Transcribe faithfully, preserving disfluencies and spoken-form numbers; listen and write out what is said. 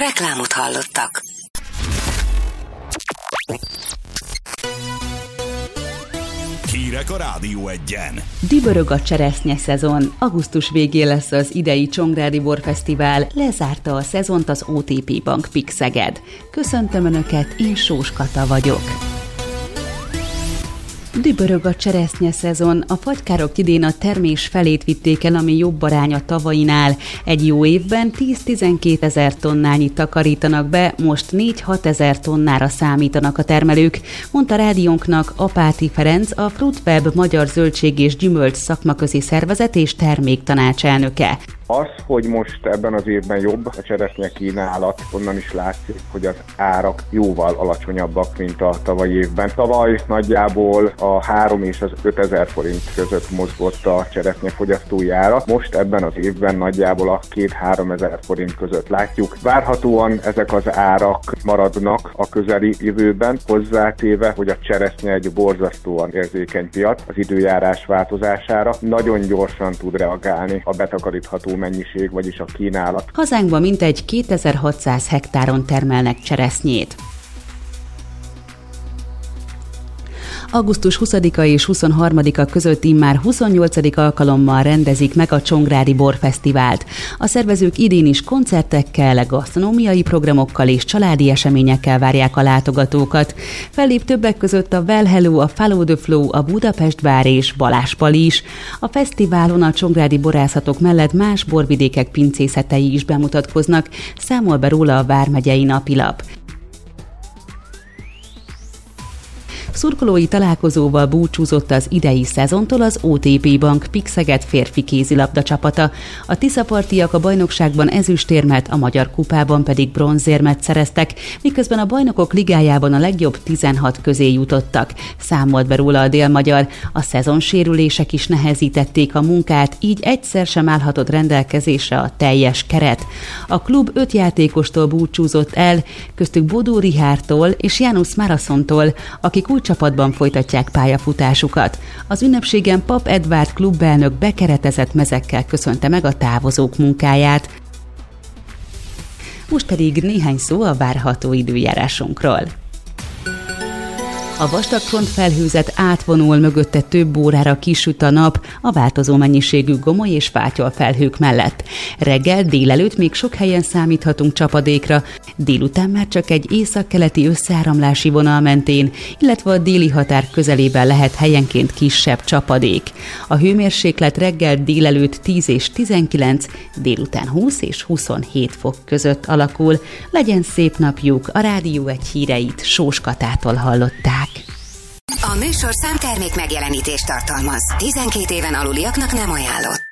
Reklámot hallottak. Hírek a Rádió Egyen. Dübörög a cseresznye szezon. Augusztus végén lesz az idei Csongrádi Borfesztivál, lezárta a szezont az o té pé Bank Pix Szeged. Köszöntöm Önöket, én Sós Kata vagyok. Dübörög a cseresznye szezon. A fagykárok idén a termés felét vitték el, ami jobb arány a tavainál. Egy jó évben tíz-tizenkét ezer tonnányit takarítanak be, most négy-hat ezer tonnára számítanak a termelők, mondta rádiónknak Apáti Ferenc, a Fruitweb Magyar Zöldség és Gyümölcs Szakmaközi Szervezet és terméktanácselnöke. Az, hogy most ebben az évben jobb a cseresznye kínálat, onnan is látszik, hogy az árak jóval alacsonyabbak, mint a tavalyi évben. Tavaly nagyjából a három és az ötezer forint között mozgott a cseresznye fogyasztói ára. Most ebben az évben nagyjából a két-három ezer forint között látjuk. Várhatóan ezek az árak maradnak a közeli jövőben, hozzátéve, hogy a cseresznye egy borzasztóan érzékeny piac az időjárás változására. Nagyon gyorsan tud reagálni a betakarítható mennyiség, vagyis a kínálat. Hazánkban mintegy kétezer-hatszáz hektáron termelnek cseresznyét. augusztus huszadika és huszonharmadika között immár huszonnyolcadik alkalommal rendezik meg a Csongrádi Borfesztivált. A szervezők idén is koncertekkel, gasztronómiai programokkal és családi eseményekkel várják a látogatókat. Fellép többek között a Well Hello, a Follow the Flow, a Budapest Bár és Balázs Pali is. A fesztiválon a csongrádi borászatok mellett más borvidékek pincészetei is bemutatkoznak, számol be róla a Vármegyei Napilap. Szurkolói találkozóval búcsúzott az idei szezontól az o té pé Bank Pix Szeged férfi kézilabda csapata. A tiszapartiak a bajnokságban ezüstérmet, a Magyar Kupában pedig bronzérmet szereztek, miközben a Bajnokok Ligájában a legjobb tizenhat közé jutottak. Számolt be róla a Dél-Magyar. A szezonsérülések is nehezítették a munkát, így egyszer sem állhatott rendelkezésre a teljes keret. A klub öt játékostól búcsúzott el, köztük Bodó Richártól és János Marasontól, akik új csapatban folytatják pályafutásukat. Az ünnepségen Pap Edvárd klubelnök bekeretezett mezekkel köszönte meg a távozók munkáját. Most pedig néhány szó a várható időjárásunkról. A vastagfront felhőzet átvonul, mögötte több órára kisüt a nap a változó mennyiségű gomoly és fátyol felhők mellett. Reggel, délelőtt még sok helyen számíthatunk csapadékra, délután már csak egy északkeleti összeáramlási vonal mentén, illetve a déli határ közelében lehet helyenként kisebb csapadék. A hőmérséklet reggel, délelőtt tíz és tizenkilenc, délután húsz és huszonhét fok között alakul. Legyen szép napjuk, a Rádió Egy híreit Sós Katától hallották. A műsorszám termék megjelenítést tartalmaz. tizenkét éven aluliaknak nem ajánlott.